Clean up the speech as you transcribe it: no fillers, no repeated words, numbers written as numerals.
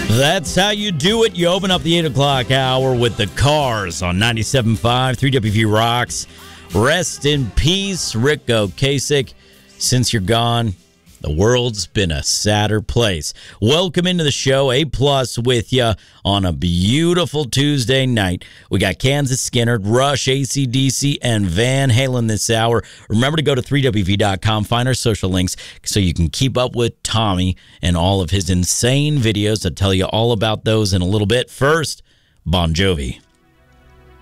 That's how you do it. You open up the 8 o'clock hour with the Cars on 97.5, 3WV Rocks. Rest in peace, Rick Ocasek. Since you're gone, the world's been a sadder place. Welcome into the show, A+ with you on a beautiful Tuesday night. We got Kansas Skinner, Rush, AC/DC, and Van Halen this hour. Remember to go to 3WV.com, find our social links so you can keep up with Tommy and all of his insane videos. I'll tell you all about those in a little bit. First, Bon Jovi.